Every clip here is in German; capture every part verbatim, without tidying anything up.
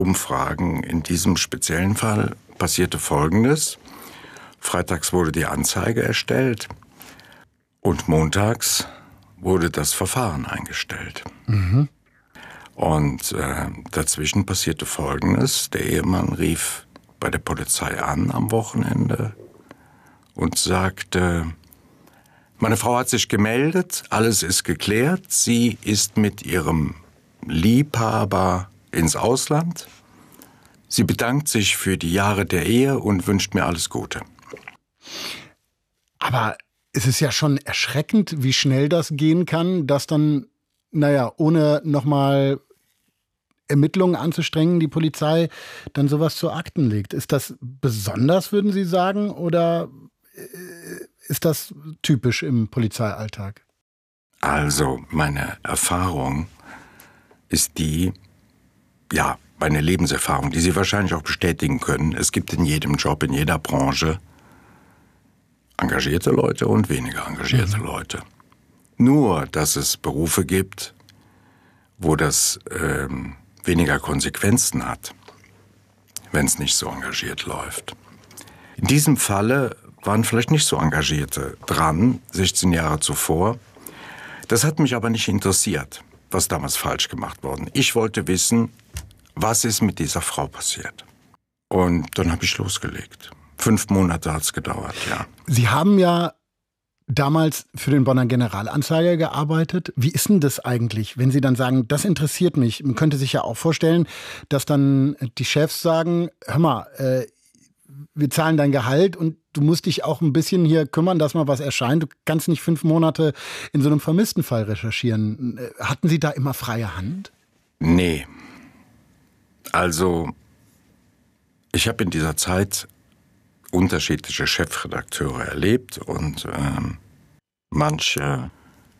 Umfragen. In diesem speziellen Fall passierte Folgendes. Freitags wurde die Anzeige erstellt und montags wurde das Verfahren eingestellt. Mhm. Und äh, dazwischen passierte Folgendes. Der Ehemann rief bei der Polizei an am Wochenende und sagte, meine Frau hat sich gemeldet, alles ist geklärt, sie ist mit ihrem Liebhaber ins Ausland. Sie bedankt sich für die Jahre der Ehe und wünscht mir alles Gute. Aber es ist ja schon erschreckend, wie schnell das gehen kann, dass dann, naja, ohne nochmal Ermittlungen anzustrengen, die Polizei dann sowas zu Akten legt. Ist das besonders, würden Sie sagen, oder ist das typisch im Polizeialltag? Also, meine Erfahrung ist die, ja, meine Lebenserfahrung, die Sie wahrscheinlich auch bestätigen können. Es gibt in jedem Job, in jeder Branche engagierte Leute und weniger engagierte mhm. Leute. Nur, dass es Berufe gibt, wo das ähm, weniger Konsequenzen hat, wenn es nicht so engagiert läuft. In diesem Falle waren vielleicht nicht so Engagierte dran, sechzehn Jahre zuvor. Das hat mich aber nicht interessiert, was damals falsch gemacht worden. Ich wollte wissen, was ist mit dieser Frau passiert. Und dann habe ich losgelegt. Fünf Monate hat es gedauert, ja. Sie haben ja damals für den Bonner Generalanzeiger gearbeitet. Wie ist denn das eigentlich, wenn Sie dann sagen, das interessiert mich? Man könnte sich ja auch vorstellen, dass dann die Chefs sagen, hör mal, äh, wir zahlen dein Gehalt und du musst dich auch ein bisschen hier kümmern, dass mal was erscheint. Du kannst nicht fünf Monate in so einem Vermisstenfall recherchieren. Hatten Sie da immer freie Hand? Nee. Also, ich habe in dieser Zeit unterschiedliche Chefredakteure erlebt und ähm, manche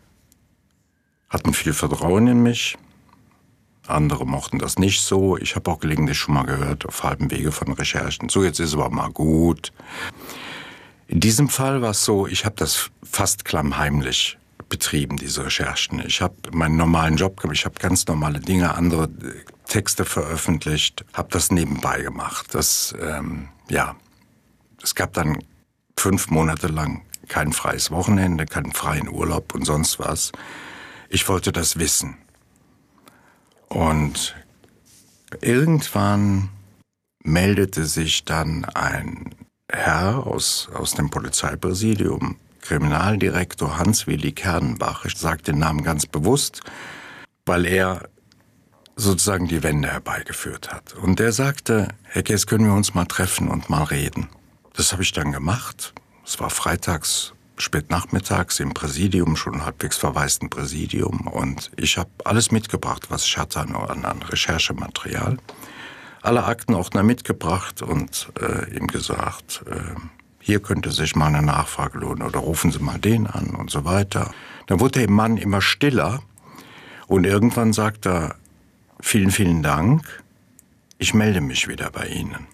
hatten viel Vertrauen in mich, andere mochten das nicht so. Ich habe auch gelegentlich schon mal gehört, auf halbem Wege von Recherchen, so jetzt ist aber mal gut. In diesem Fall war es so, ich habe das fast klammheimlich betrieben, diese Recherchen. Ich habe meinen normalen Job gemacht, ich habe ganz normale Dinge, andere Texte veröffentlicht, habe das nebenbei gemacht. Das, ähm, ja... Es gab dann fünf Monate lang kein freies Wochenende, keinen freien Urlaub und sonst was. Ich wollte das wissen. Und irgendwann meldete sich dann ein Herr aus, aus dem Polizeipräsidium, Kriminaldirektor Hans-Willi Kernbach. Ich sage den Namen ganz bewusst, weil er sozusagen die Wende herbeigeführt hat. Und der sagte, Herr Kess, können wir uns mal treffen und mal reden? Das habe ich dann gemacht. Es war freitags, spät nachmittags im Präsidium, schon halbwegs verwaisten Präsidium. Und ich habe alles mitgebracht, was ich hatte an, an Recherchematerial. Alle Aktenordner mitgebracht und äh, ihm gesagt, äh, hier könnte sich mal eine Nachfrage lohnen oder rufen Sie mal den an und so weiter. Dann wurde der Mann immer stiller und irgendwann sagt er, vielen, vielen Dank, ich melde mich wieder bei Ihnen.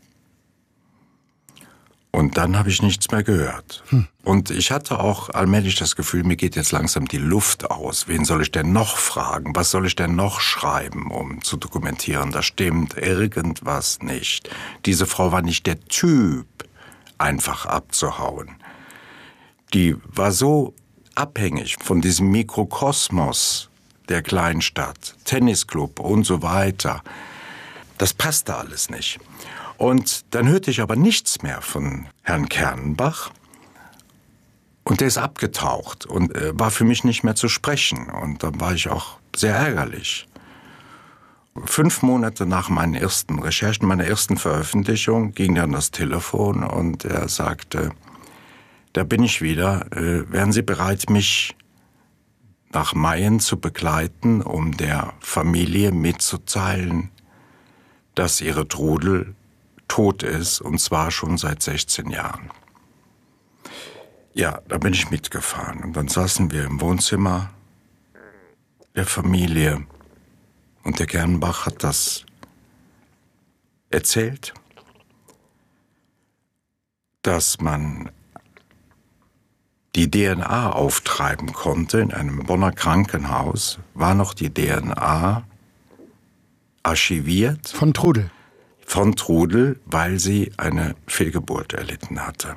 Und dann habe ich nichts mehr gehört. Hm. Und ich hatte auch allmählich das Gefühl, mir geht jetzt langsam die Luft aus. Wen soll ich denn noch fragen? Was soll ich denn noch schreiben, um zu dokumentieren? Da stimmt irgendwas nicht. Diese Frau war nicht der Typ, einfach abzuhauen. Die war so abhängig von diesem Mikrokosmos der Kleinstadt, Tennisclub und so weiter. Das passte alles nicht. Und dann hörte ich aber nichts mehr von Herrn Kernbach. Und der ist abgetaucht und äh, war für mich nicht mehr zu sprechen. Und dann war ich auch sehr ärgerlich. Fünf Monate nach meinen ersten Recherchen, meiner ersten Veröffentlichung, ging dann das Telefon und er sagte, da bin ich wieder, äh, wären Sie bereit, mich nach Mayen zu begleiten, um der Familie mitzuteilen, dass ihre Trudel tot ist, und zwar schon seit sechzehn Jahren. Ja, da bin ich mitgefahren. Und dann saßen wir im Wohnzimmer der Familie. Und der Kernbach hat das erzählt, dass man die D N A auftreiben konnte in einem Bonner Krankenhaus, war noch die D N A archiviert. Von Trudel? Von Trudel, weil sie eine Fehlgeburt erlitten hatte.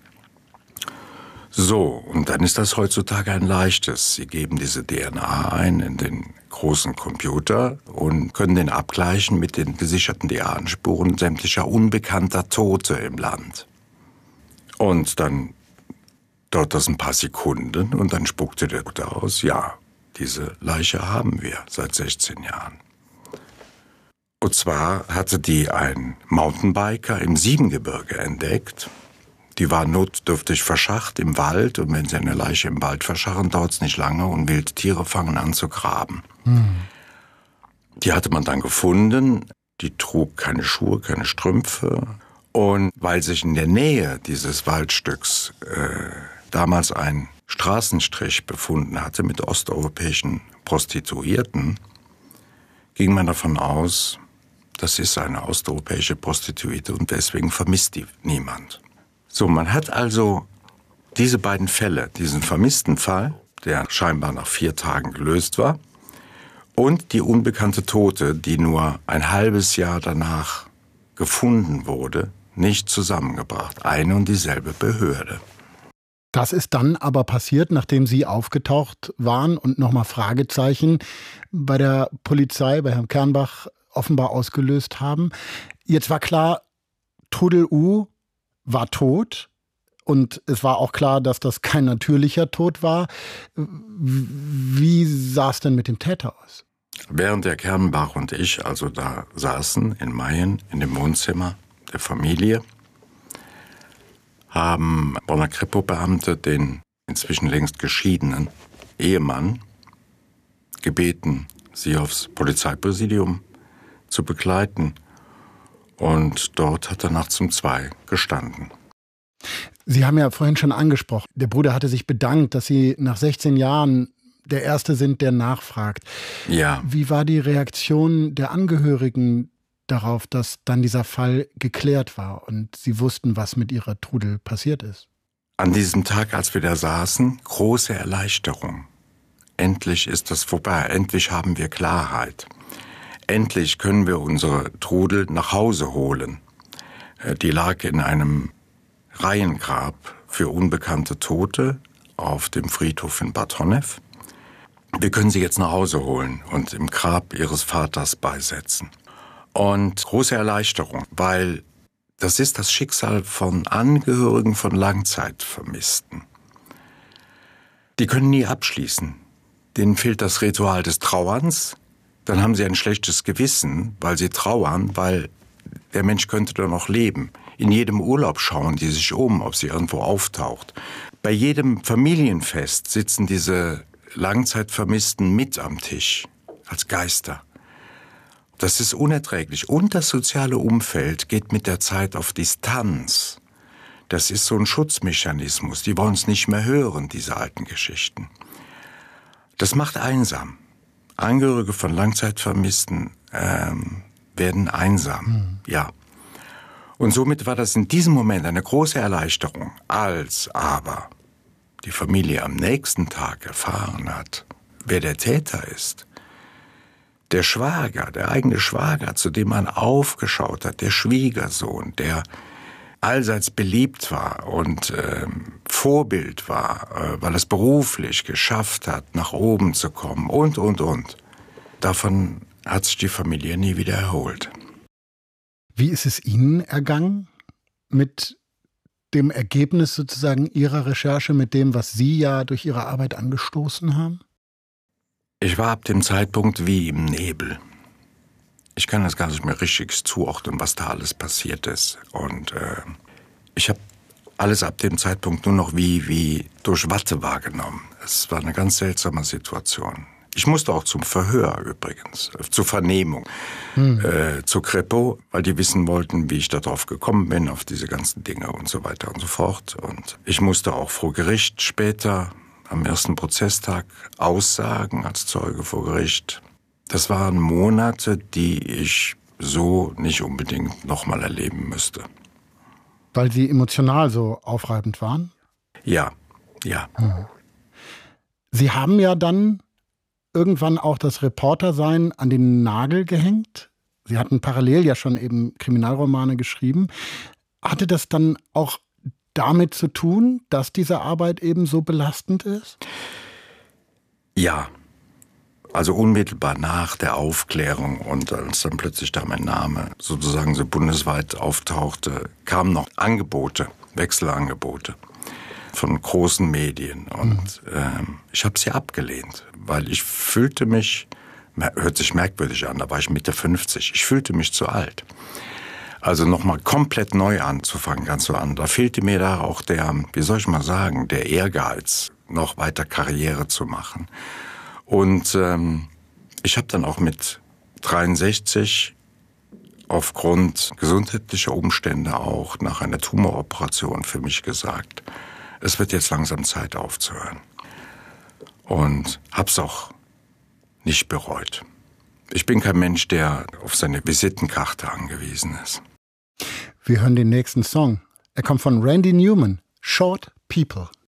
So, und dann ist das heutzutage ein leichtes. Sie geben diese D N A ein in den großen Computer und können den abgleichen mit den gesicherten D N A-Spuren sämtlicher unbekannter Tote im Land. Und dann dauert das ein paar Sekunden und dann spuckte der Doktor aus, ja, diese Leiche haben wir seit sechzehn Jahren. Und zwar hatte die ein Mountainbiker im Siebengebirge entdeckt. Die war notdürftig verscharrt im Wald und wenn sie eine Leiche im Wald verscharren, dauert es nicht lange und Wildtiere fangen an zu graben. Hm. Die hatte man dann gefunden, die trug keine Schuhe, keine Strümpfe und weil sich in der Nähe dieses Waldstücks äh, damals ein Straßenstrich befunden hatte mit osteuropäischen Prostituierten, ging man davon aus, das ist eine osteuropäische Prostituierte und deswegen vermisst die niemand. So, man hat also diese beiden Fälle, diesen vermissten Fall, der scheinbar nach vier Tagen gelöst war, und die unbekannte Tote, die nur ein halbes Jahr danach gefunden wurde, nicht zusammengebracht. Eine und dieselbe Behörde. Das ist dann aber passiert, nachdem Sie aufgetaucht waren und nochmal Fragezeichen bei der Polizei, bei Herrn Kernbach offenbar ausgelöst haben. Jetzt war klar, Trudel U war tot und es war auch klar, dass das kein natürlicher Tod war. Wie sah es denn mit dem Täter aus? Während der Kernbach und ich also da saßen in Mayen in dem Wohnzimmer der Familie, haben Bonner Kripo-Beamte den inzwischen längst geschiedenen Ehemann gebeten, sie aufs Polizeipräsidium zu begleiten. Und dort hat er nachts um zwei gestanden. Sie haben ja vorhin schon angesprochen, der Bruder hatte sich bedankt, dass Sie nach sechzehn Jahren der Erste sind, der nachfragt. Ja. Wie war die Reaktion der Angehörigen darauf, dass dann dieser Fall geklärt war und Sie wussten, was mit Ihrer Trudel passiert ist? An diesem Tag, als wir da saßen, große Erleichterung. Endlich ist das vorbei, endlich haben wir Klarheit. Endlich können wir unsere Trudel nach Hause holen. Die lag in einem Reihengrab für unbekannte Tote auf dem Friedhof in Bad Honnef. Wir können sie jetzt nach Hause holen und im Grab ihres Vaters beisetzen. Und große Erleichterung, weil das ist das Schicksal von Angehörigen von Langzeitvermissten. Die können nie abschließen. Denen fehlt das Ritual des Trauerns. Dann haben sie ein schlechtes Gewissen, weil sie trauern, weil der Mensch könnte doch noch leben. In jedem Urlaub schauen die sich um, ob sie irgendwo auftaucht. Bei jedem Familienfest sitzen diese Langzeitvermissten mit am Tisch, als Geister. Das ist unerträglich. Und das soziale Umfeld geht mit der Zeit auf Distanz. Das ist so ein Schutzmechanismus. Die wollen es nicht mehr hören, diese alten Geschichten. Das macht einsam. Angehörige von Langzeitvermissten ähm, werden einsam, mhm. ja. Und somit war das in diesem Moment eine große Erleichterung, als aber die Familie am nächsten Tag erfahren hat, wer der Täter ist. Der Schwager, der eigene Schwager, zu dem man aufgeschaut hat, der Schwiegersohn, der allseits beliebt war und äh, Vorbild war, äh, weil es beruflich geschafft hat, nach oben zu kommen und, und, und. Davon hat sich die Familie nie wieder erholt. Wie ist es Ihnen ergangen mit dem Ergebnis sozusagen Ihrer Recherche, mit dem, was Sie ja durch Ihre Arbeit angestoßen haben? Ich war ab dem Zeitpunkt wie im Nebel. Ich kann das gar nicht mehr richtig zuordnen, was da alles passiert ist. Und äh, ich habe alles ab dem Zeitpunkt nur noch wie, wie durch Watte wahrgenommen. Es war eine ganz seltsame Situation. Ich musste auch zum Verhör übrigens, zur Vernehmung, hm. äh, zur Kripo, weil die wissen wollten, wie ich darauf gekommen bin, auf diese ganzen Dinge und so weiter und so fort. Und ich musste auch vor Gericht später, am ersten Prozesstag, aussagen als Zeuge vor Gericht. Das waren Monate, die ich so nicht unbedingt nochmal erleben müsste. Weil sie emotional so aufreibend waren? Ja, ja. Hm. Sie haben ja dann irgendwann auch das Reportersein an den Nagel gehängt. Sie hatten parallel ja schon eben Kriminalromane geschrieben. Hatte das dann auch damit zu tun, dass diese Arbeit eben so belastend ist? Ja. Also unmittelbar nach der Aufklärung und als dann plötzlich da mein Name sozusagen so bundesweit auftauchte, kamen noch Angebote, Wechselangebote von großen Medien. Und mhm. ähm, ich habe sie abgelehnt, weil ich fühlte mich, hört sich merkwürdig an, da war ich Mitte fünfzig, ich fühlte mich zu alt. Also nochmal komplett neu anzufangen, ganz so an. Da fehlte mir da auch der, wie soll ich mal sagen, der Ehrgeiz, noch weiter Karriere zu machen. Und ähm, ich habe dann auch mit dreiundsechzig aufgrund gesundheitlicher Umstände auch nach einer Tumoroperation für mich gesagt, es wird jetzt langsam Zeit aufzuhören. Und hab's auch nicht bereut. Ich bin kein Mensch, der auf seine Visitenkarte angewiesen ist. Wir hören den nächsten Song. Er kommt von Randy Newman, Short People.